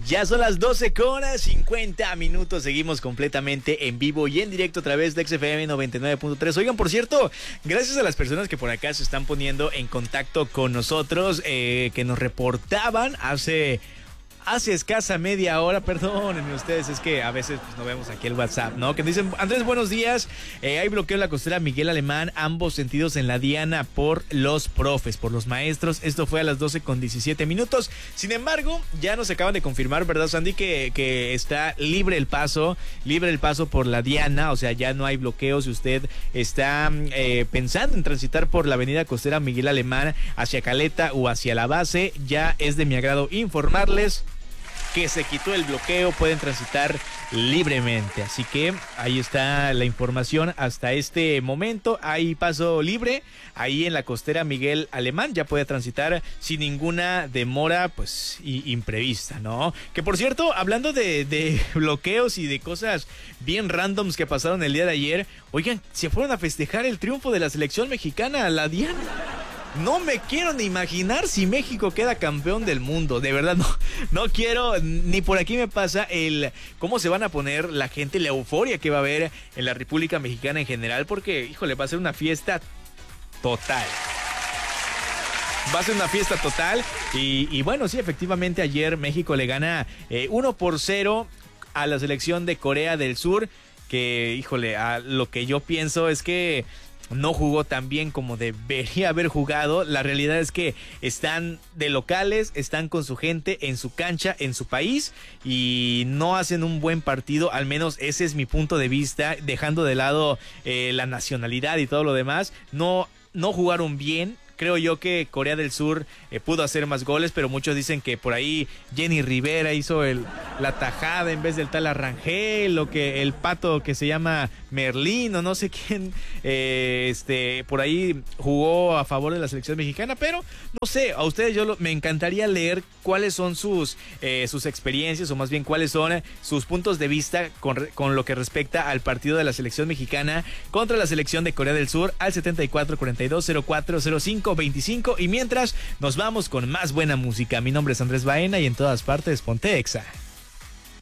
Ya son las 12:50. Seguimos completamente en vivo y en directo a través de XFM 99.3. Oigan, por cierto, gracias a las personas que por acá se están poniendo en contacto con nosotros, que nos reportaban hace escasa media hora, perdónenme ustedes, es que a veces pues, no vemos aquí el WhatsApp, ¿no? Que dicen, Andrés, buenos días, hay bloqueo en la costera Miguel Alemán, ambos sentidos en la Diana por los profes, por los maestros. Esto fue a las 12:17. Sin embargo, ya nos acaban de confirmar, ¿verdad, Sandy? Que está libre el paso por la Diana, o sea, ya no hay bloqueo. Si usted está pensando en transitar por la avenida costera Miguel Alemán hacia Caleta o hacia la base, ya es de mi agrado informarles que se quitó el bloqueo, pueden transitar libremente. Así que ahí está la información hasta este momento. Hay paso libre ahí en la costera Miguel Alemán. Ya puede transitar sin ninguna demora, pues, imprevista, ¿no? Que por cierto, hablando de bloqueos y de cosas bien randoms que pasaron el día de ayer, oigan, se fueron a festejar el triunfo de la selección mexicana, la Diana. No me quiero ni imaginar si México queda campeón del mundo. De verdad, no quiero, ni por aquí me pasa el cómo se van a poner la gente, la euforia que va a haber en la República Mexicana en general, porque, híjole, va a ser una fiesta total. Va a ser una fiesta total. Y bueno, sí, efectivamente, ayer México le gana 1-0 a la selección de Corea del Sur, que, híjole, a lo que yo pienso es que no jugó tan bien como debería haber jugado. La realidad es que están de locales, están con su gente en su cancha, en su país, y no hacen un buen partido. Al menos ese es mi punto de vista, dejando de lado la nacionalidad y todo lo demás. No jugaron bien. Creo yo que Corea del Sur pudo hacer más goles, pero muchos dicen que por ahí Jenny Rivera hizo la tajada en vez del tal Arrangel, o que el pato que se llama Merlín o no sé quién, por ahí jugó a favor de la selección mexicana. Pero no sé, a ustedes me encantaría leer cuáles son sus experiencias, o más bien cuáles son sus puntos de vista con lo que respecta al partido de la selección mexicana contra la selección de Corea del Sur al 74-42-04-05-25. Y mientras nos vamos con más buena música. Mi nombre es Andrés Baena y en todas partes ponte Exa.